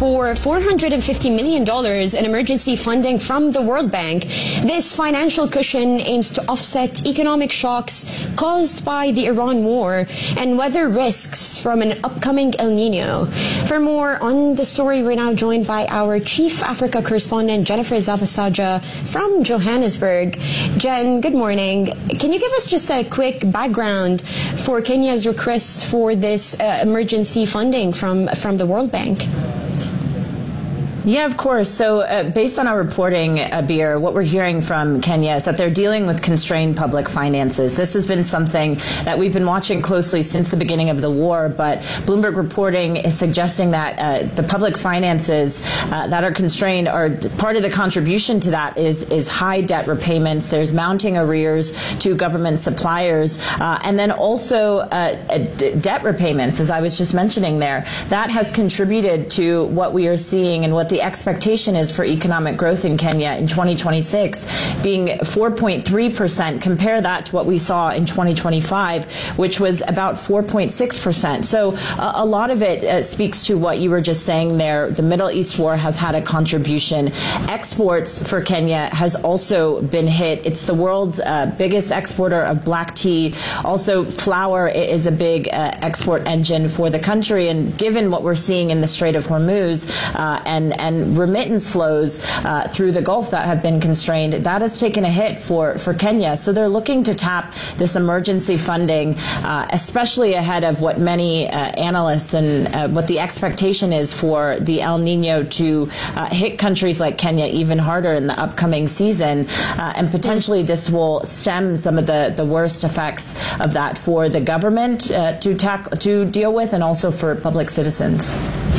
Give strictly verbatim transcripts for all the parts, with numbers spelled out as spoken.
for four hundred fifty million dollars in emergency funding from the World Bank. This financial cushion aims to offset economic shocks caused by the Iran war and weather risks from an upcoming El Nino. For more on the story, we're now joined by our Chief Africa correspondent, Jennifer Zapasaja from Johannesburg. Jen, good morning. Can you give us just a quick background for Kenya's request for this uh, emergency funding from, from the World Bank? Yeah, of course. So uh, based on our reporting, Abir, what we're hearing from Kenya is that they're dealing with constrained public finances. This has been something that we've been watching closely since the beginning of the war, but Bloomberg reporting is suggesting that uh, the public finances uh, that are constrained are part of the contribution to that is, is high debt repayments. There's mounting arrears to government suppliers, uh, and then also uh, d- debt repayments, as I was just mentioning there. That has contributed to what we are seeing and what the expectation is for economic growth in Kenya in twenty twenty-six being four point three percent. Compare that to what we saw in twenty twenty-five, which was about four point six percent. So uh, a lot of it uh, speaks to what you were just saying there. The Middle East war has had a contribution. Exports for Kenya has also been hit. It's the world's uh, biggest exporter of black tea. Also, flour is a big uh, export engine for the country. And given what we're seeing in the Strait of Hormuz uh, and and remittance flows uh, through the Gulf that have been constrained, that has taken a hit for, for Kenya. So they're looking to tap this emergency funding, uh, especially ahead of what many uh, analysts and uh, what the expectation is for the El Nino to uh, hit countries like Kenya even harder in the upcoming season. Uh, and potentially this will stem some of the, the worst effects of that for the government uh, to, tack- to deal with, and also for public citizens.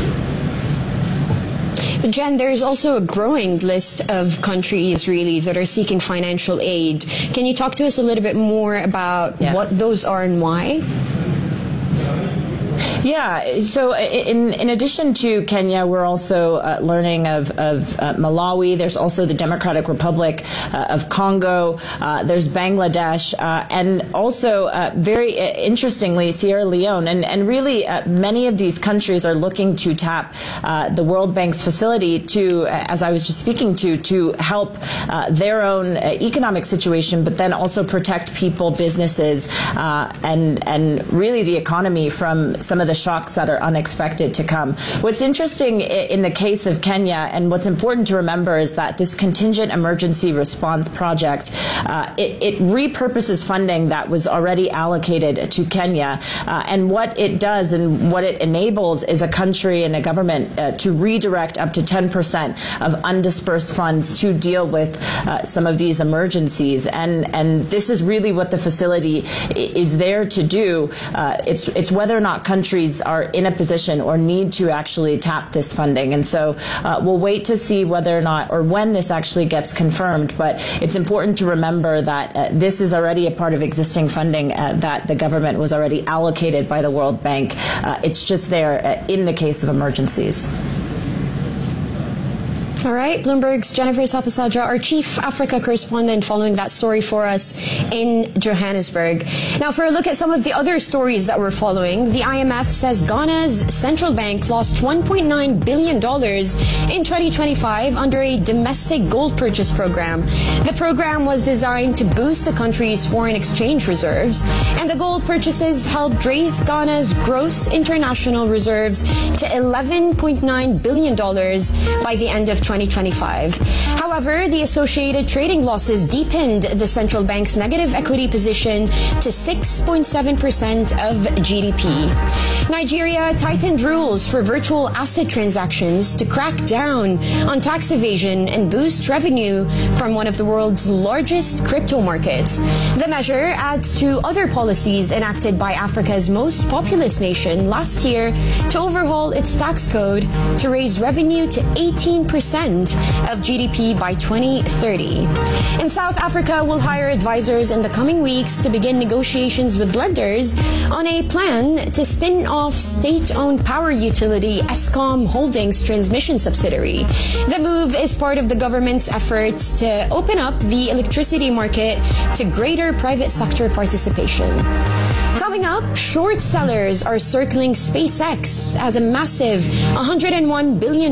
Jen, there's also a growing list of countries, really, that are seeking financial aid. Can you talk to us a little bit more about yeah. what those are and why? Yeah, so in in addition to Kenya, we're also uh, learning of, of uh, Malawi. There's also the Democratic Republic uh, of Congo. Uh, there's Bangladesh, uh, and also uh, very uh, interestingly, Sierra Leone. And, and really, uh, many of these countries are looking to tap uh, the World Bank's facility to, uh, as I was just speaking to, to help uh, their own uh, economic situation, but then also protect people, businesses, uh, and and really the economy from some of the shocks that are unexpected to come. What's interesting in the case of Kenya, and what's important to remember, is that this contingent emergency response project, uh, it, it repurposes funding that was already allocated to Kenya. Uh, and what it does and what it enables is a country and a government uh, to redirect up to ten percent of undispersed funds to deal with uh, some of these emergencies. And, and this is really what the facility is there to do. Uh, it's, it's whether or not countries are in a position or need to actually tap this funding. And so uh, we'll wait to see whether or not or when this actually gets confirmed. But it's important to remember that uh, this is already a part of existing funding uh, that the government was already allocated by the World Bank. Uh, it's just there uh, in the case of emergencies. All right, Bloomberg's Jennifer Zapasaja, our Chief Africa correspondent, following that story for us in Johannesburg. Now, for a look at some of the other stories that we're following, the I M F says Ghana's central bank lost one point nine billion dollars in twenty twenty-five under a domestic gold purchase program. The program was designed to boost the country's foreign exchange reserves, and the gold purchases helped raise Ghana's gross international reserves to eleven point nine billion dollars by the end of twenty twenty-five. However, the associated trading losses deepened the central bank's negative equity position to six point seven percent of G D P. Nigeria tightened rules for virtual asset transactions to crack down on tax evasion and boost revenue from one of the world's largest crypto markets. The measure adds to other policies enacted by Africa's most populous nation last year to overhaul its tax code to raise revenue to eighteen percent of G D P by twenty thirty. In South Africa, will hire advisors in the coming weeks to begin negotiations with lenders on a plan to spin off state-owned power utility Eskom Holdings transmission subsidiary. The move is part of the government's efforts to open up the electricity market to greater private sector participation. Coming up, short sellers are circling SpaceX as a massive one hundred one billion